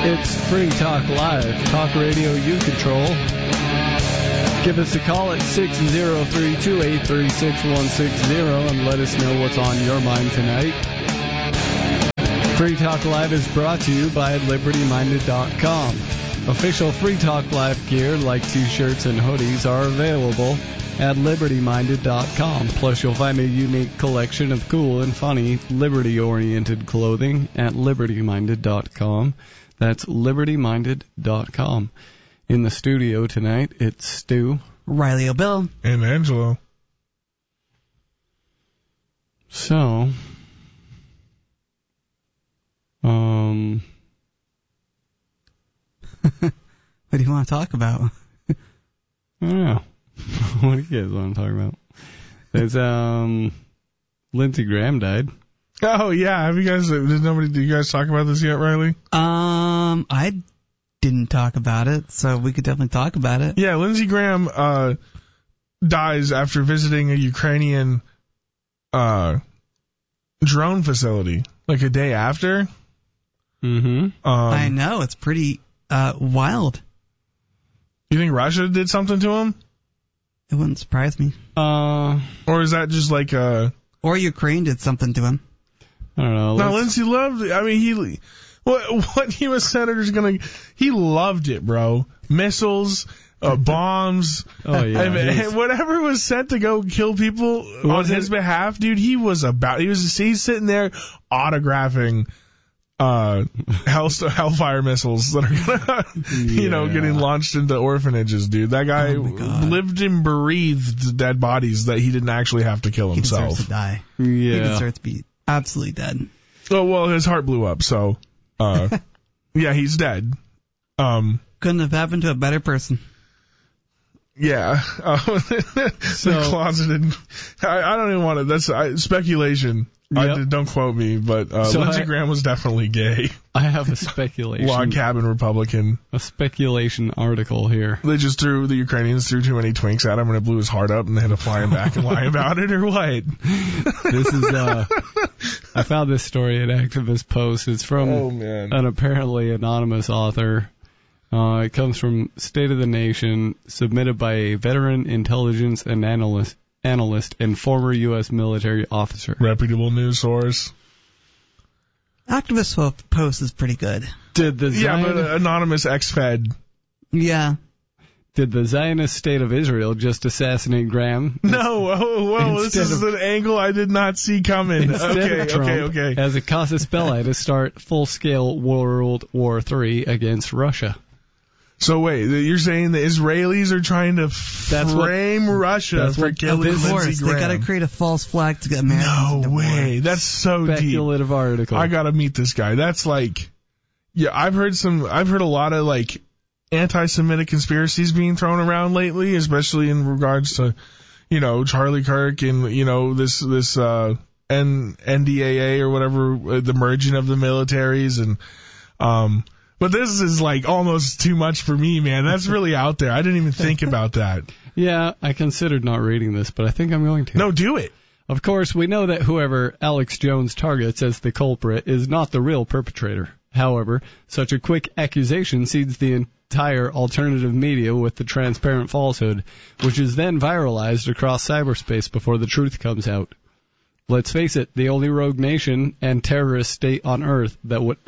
It's Free Talk Live, talk radio you control. Give us a call at 603-283-6160 and let us know what's on your mind tonight. Free Talk Live is brought to you by LibertyMinded.com. Official Free Talk Live gear like t-shirts and hoodies are available at LibertyMinded.com. Plus, you'll find a unique collection of cool and funny liberty-oriented clothing at LibertyMinded.com. That's LibertyMinded.com. In the studio tonight, it's Stu, Riley O'Bill, and Angelo. So, what do you want to talk about? I don't know. What do you guys want to talk about? There's, Lindsey Graham died. Oh, yeah. Did you guys talk about this yet, Riley? I didn't talk about it, so we could definitely talk about it. Yeah, Lindsey Graham, dies after visiting a Ukrainian, drone facility, like a day after. Mm-hmm. I know. It's pretty, wild. You think Russia did something to him? It wouldn't surprise me. Or is that just like Or Ukraine did something to him. I don't know. No, Lindsey loved it. I mean, what U.S. senator's gonna... He loved it, bro. Missiles, bombs. Oh, yeah. I mean, whatever was sent to go kill people on his behalf, dude, he's sitting there autographing Hellfire missiles that are gonna, getting launched into orphanages, dude. That guy lived and breathed dead bodies that he didn't actually have to kill himself. He deserves to die. Yeah. He deserves to be absolutely dead. Oh, well, his heart blew up, so, yeah, he's dead. Couldn't have happened to a better person. Yeah. The closeted... I don't even want to... That's speculation. Yep. Don't quote me, but Lindsey Graham was definitely gay. I have a speculation. Log cabin Republican. A speculation article here. The Ukrainians threw too many twinks at him and it blew his heart up and they had to fly him back and lie about it, or what? This is, I found this story at Activist Post. It's from an apparently anonymous author. It comes from State of the Nation, submitted by a veteran intelligence and analyst and former U.S. military officer. Reputable news source. Activist Post is pretty good. But anonymous ex-Fed. Yeah. Did the Zionist State of Israel just assassinate Graham? No. This is an angle I did not see coming. Okay. As a casus belli to start full-scale World War III against Russia. So wait, you're saying the Israelis are trying to frame Russia for killing Lindsey Graham? They got to create a false flag to get Americans. No way, that's so speculative deep. Article. I gotta meet this guy. That's like, yeah, I've heard a lot of like anti-Semitic conspiracies being thrown around lately, especially in regards to, Charlie Kirk and this NDAA or whatever, the merging of the militaries and But this is like almost too much for me, man. That's really out there. I didn't even think about that. Yeah, I considered not reading this, but I think I'm going to. No, do it. Of course, we know that whoever Alex Jones targets as the culprit is not the real perpetrator. However, such a quick accusation seeds the entire alternative media with the transparent falsehood, which is then viralized across cyberspace before the truth comes out. Let's face it, the only rogue nation and terrorist state on Earth that would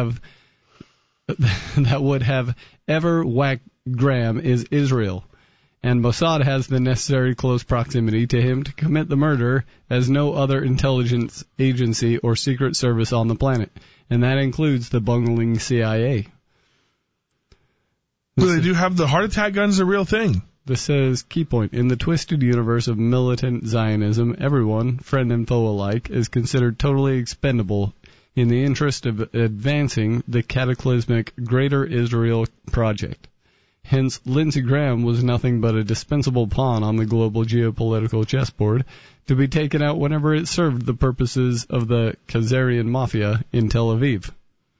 have ever whacked Graham is Israel, and Mossad has the necessary close proximity to him to commit the murder as no other intelligence agency or secret service on the planet, and that includes the bungling CIA. Well, they do have the heart attack guns, a real thing. This says, key point, in the twisted universe of militant Zionism, everyone, friend and foe alike, is considered totally expendable in the interest of advancing the cataclysmic Greater Israel Project. Hence, Lindsey Graham was nothing but a dispensable pawn on the global geopolitical chessboard to be taken out whenever it served the purposes of the Khazarian Mafia in Tel Aviv.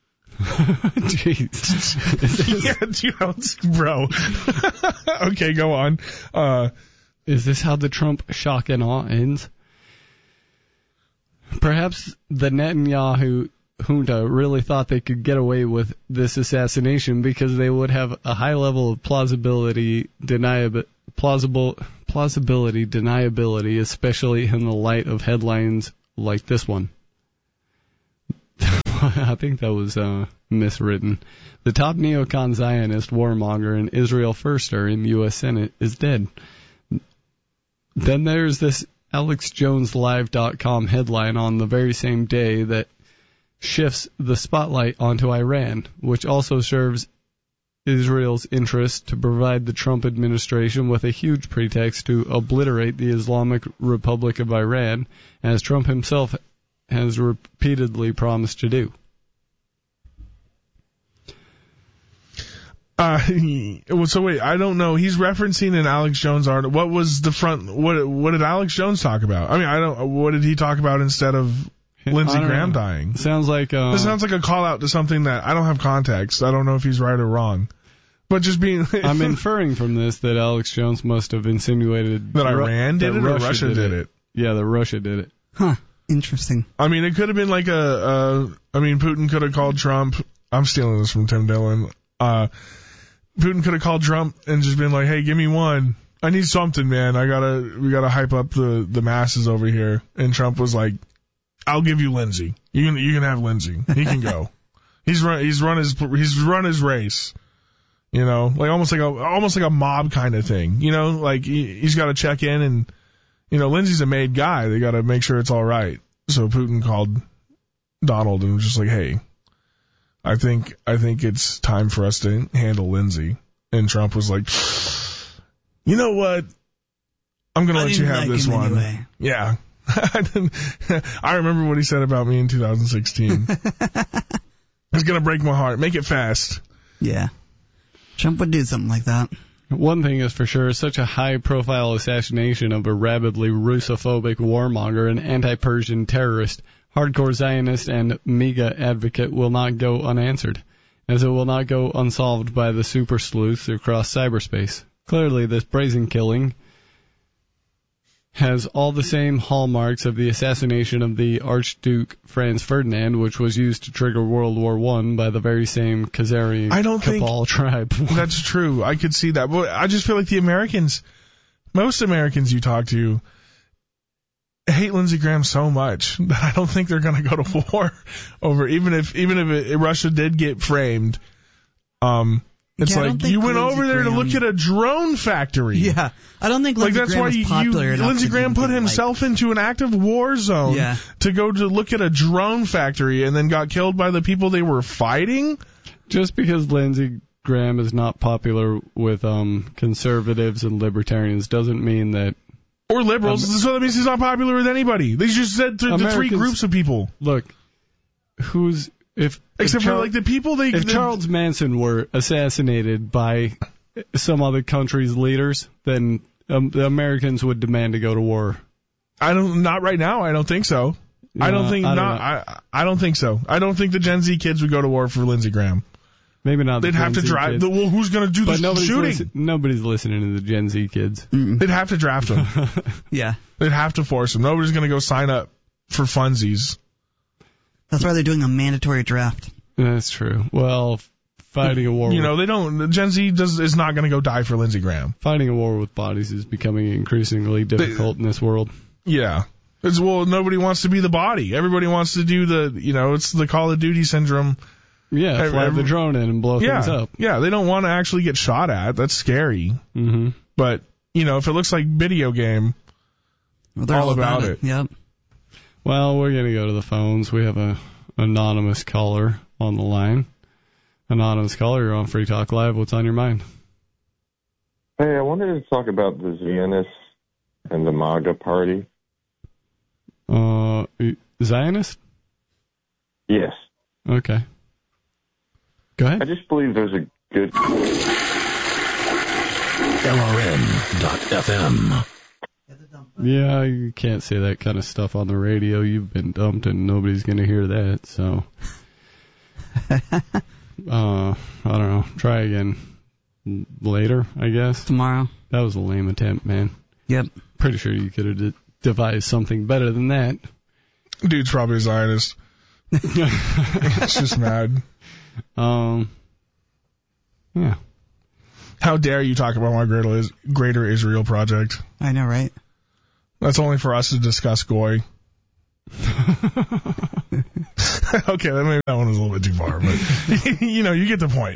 Jeez. Yeah, bro. Okay, go on. Is this how the Trump shock and awe ends? Perhaps the Netanyahu junta really thought they could get away with this assassination because they would have a high level of plausibility, deniability, especially in the light of headlines like this one. I think that was miswritten. The top neocon Zionist warmonger and Israel firster in the U.S. Senate is dead. Then there's this AlexJonesLive.com headline on the very same day that shifts the spotlight onto Iran, which also serves Israel's interest to provide the Trump administration with a huge pretext to obliterate the Islamic Republic of Iran, as Trump himself has repeatedly promised to do. So wait, I don't know. He's referencing an Alex Jones article. What was the front? What did Alex Jones talk about? I mean, what did he talk about instead of Lindsey Graham dying? Sounds like this sounds like a call out to something that I don't have context. I don't know if he's right or wrong. But just being, I'm inferring from this that Alex Jones must have insinuated that Iran did it or Russia did it. Yeah, that Russia did it. Huh. Interesting. I mean, it could have been like Putin could have called Trump. I'm stealing this from Tim Dillon. Putin could have called Trump and just been like, "Hey, give me one. I need something, man. We gotta hype up the masses over here." And Trump was like, "I'll give you Lindsey. You can have Lindsey. He can go. He's run his race. You know, like almost like a mob kind of thing. You know, like he's got to check in and, you know, Lindsey's a made guy. They got to make sure it's all right." So Putin called Donald and was just like, "Hey, I think it's time for us to handle Lindsey." And Trump was like, "You know what? I'm going to let you have this one." Anyway. Yeah. I remember what he said about me in 2016. It's going to break my heart. Make it fast. Yeah. Trump would do something like that. One thing is for sure, such a high-profile assassination of a rabidly Russophobic warmonger and anti-Persian terrorist, hardcore Zionist, and MAGA advocate will not go unanswered, as it will not go unsolved by the super sleuths across cyberspace. Clearly, this brazen killing has all the same hallmarks of the assassination of the Archduke Franz Ferdinand, which was used to trigger World War I by the very same Khazari Cabal tribe. That's true. I could see that. But I just feel like most Americans you talk to, hate Lindsey Graham so much that I don't think they're going to go to war over, even if Russia did get framed. It's like you went over there to look at a drone factory. Yeah, I don't think Lindsey Graham is popular enough. Lindsey Graham put himself into an active war zone to go to look at a drone factory and then got killed by the people they were fighting. Just because Lindsey Graham is not popular with conservatives and libertarians doesn't mean that. Or liberals. So that means he's not popular with anybody. They just said the three groups of people. Look, Except for like the people If Charles Manson were assassinated by some other country's leaders, then the Americans would demand to go to war. Not right now. I don't think so. I don't think so. I don't think the Gen Z kids would go to war for Lindsey Graham. Maybe not. They'd have to drive. Well, who's going to do the shooting? Nobody's listening to the Gen Z kids. Mm-mm. They'd have to draft them. Yeah. They'd have to force them. Nobody's going to go sign up for funsies. That's why they're doing a mandatory draft. That's true. Well, fighting a war. Gen Z is not going to go die for Lindsey Graham. Fighting a war with bodies is becoming increasingly difficult in this world. Yeah. Nobody wants to be the body. Everybody wants to do it's the Call of Duty syndrome. Yeah, fly the drone in and blow things up. Yeah, they don't want to actually get shot at. That's scary. Mm-hmm. But, if it looks like video game, they're all about it. Yep. Well, we're going to go to the phones. We have an anonymous caller on the line. Anonymous caller, you're on Free Talk Live. What's on your mind? Hey, I wanted to talk about the Zionists and the MAGA party. Zionist? Yes. Okay. Go ahead. I just believe there's a good... LRN.FM. Yeah, you can't say that kind of stuff on the radio. You've been dumped and nobody's going to hear that, so... I don't know. Try again later, I guess. Tomorrow. That was a lame attempt, man. Yep. Pretty sure you could have devised something better than that. Dude's probably a Zionist. It's just mad. Yeah. How dare you talk about my Greater Israel Project? I know, right? That's only for us to discuss Goy. Okay, maybe that one was a little bit too far, but you get the point.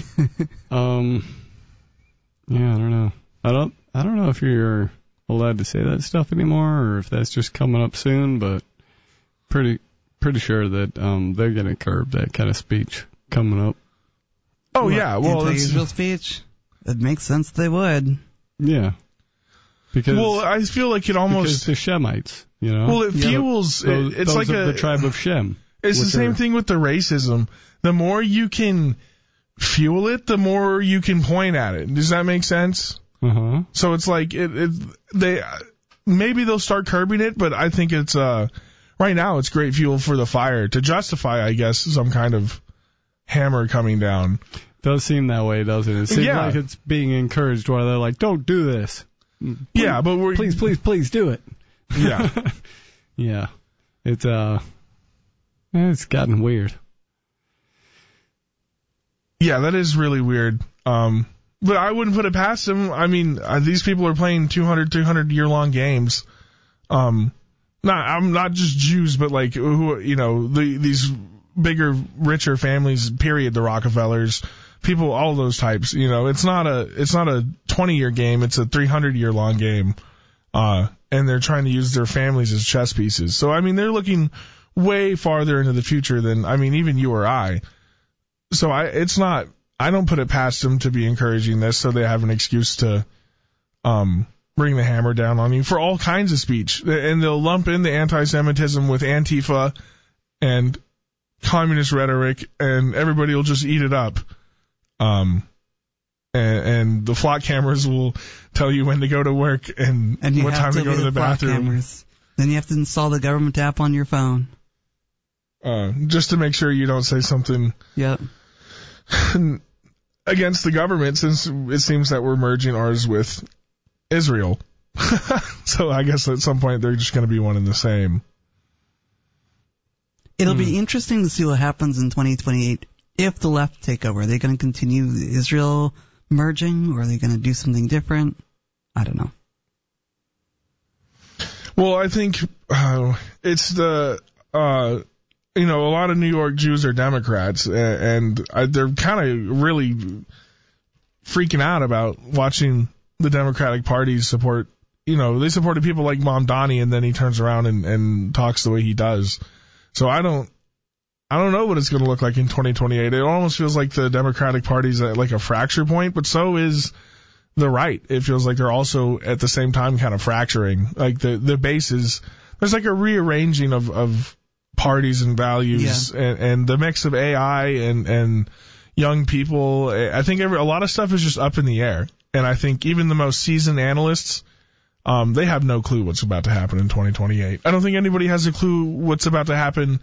Yeah, I don't know. I don't know if you're allowed to say that stuff anymore, or if that's just coming up soon. But pretty sure that they're gonna curb that kind of speech coming up. Oh yeah, well, anti-Israel speech. It makes sense they would. Yeah. Because I feel like it almost the Shemites, Well, it fuels. It's like the tribe of Shem. It's the same thing with the racism. The more you can fuel it, the more you can point at it. Does that make sense? Uh-huh. So it's like they maybe they'll start curbing it, but I think it's right now it's great fuel for the fire to justify, I guess, some kind of hammer coming down. Does seem that way, doesn't it? It seems like it's being encouraged while they're like, don't do this. Yeah, but please do it. Yeah. Yeah. It's gotten weird. Yeah, that is really weird. But I wouldn't put it past them. I mean, these people are playing 200, 300-year-long games. I'm not just Jews, but like these bigger, richer families. Period. The Rockefellers, people, all those types. It's not a 20-year game. It's a 300-year-long game. And they're trying to use their families as chess pieces. So I mean, they're looking way farther into the future than even you or I. So I don't put it past them to be encouraging this so they have an excuse to bring the hammer down on you for all kinds of speech. And they'll lump in the anti-Semitism with Antifa and communist rhetoric, and everybody will just eat it up. And the flock cameras will tell you when to go to work and what time to go to the bathroom. Cameras. Then you have to install the government app on your phone. Just to make sure you don't say something against the government, since it seems that we're merging ours with Israel. So I guess at some point they're just going to be one and the same. It'll be interesting to see what happens in 2028 if the left take over. Are they going to continue the Israel merging, or are they going to do something different? I don't know. Well, I think it's the a lot of New York Jews are Democrats, and they're kind of really freaking out about watching the Democratic Party support. They supported people like Mamdani, and then he turns around and talks the way he does. So I don't know what it's going to look like in 2028. It almost feels like the Democratic Party's at like a fracture point, but so is the right. It feels like they're also at the same time kind of fracturing. Like the bases, there's like a rearranging of parties and values, and the mix of AI and young people. I think a lot of stuff is just up in the air. And I think even the most seasoned analysts, they have no clue what's about to happen in 2028. I don't think anybody has a clue what's about to happen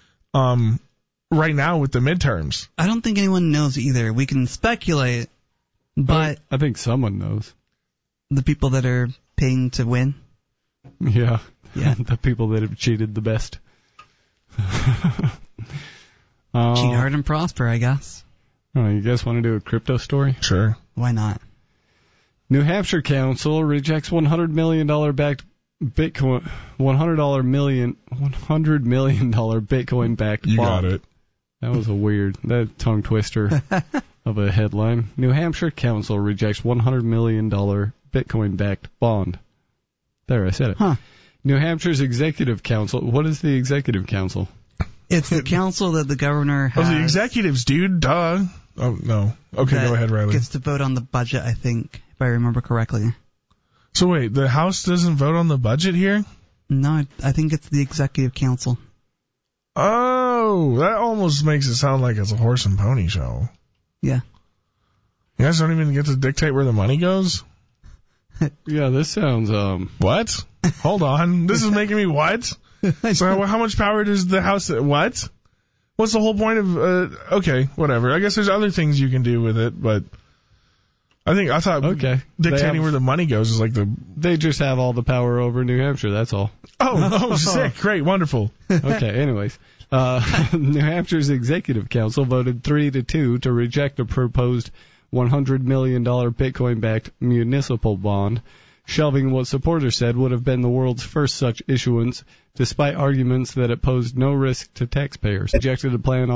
right now with the midterms. I don't think anyone knows either. We can speculate, but I think someone knows. The people that are paying to win? Yeah. The people that have cheated the best. Cheat hard and prosper, I guess. Oh, you guys want to do a crypto story? Sure. Why not? New Hampshire Council rejects $100 million backed Bitcoin, $100 million Bitcoin backed bond. You got it. That was that tongue twister of a headline. New Hampshire Council rejects $100 million Bitcoin backed bond. There, I said it. Huh. New Hampshire's Executive Council. What is the Executive Council? It's the council that the governor has. Oh, the executives, dude. Duh. Oh, no. Okay, go ahead, Riley. Gets to vote on the budget, I think, if I remember correctly. So wait, the House doesn't vote on the budget here? No, I think it's the Executive Council. Oh, that almost makes it sound like it's a horse and pony show. Yeah. You guys don't even get to dictate where the money goes? Yeah, this sounds, What? Hold on. This is making me what? So how much power does the House... What? What's the whole point of... okay, whatever. I guess there's other things you can do with it, but... I thought Okay. dictating where the money goes is like the. They just have all the power over New Hampshire, that's all. Oh, sick. Great. Wonderful. Okay, anyways. New Hampshire's Executive Council voted 3-2 to reject a proposed $100 million Bitcoin-backed municipal bond, shelving what supporters said would have been the world's first such issuance, despite arguments that it posed no risk to taxpayers. Rejected the plan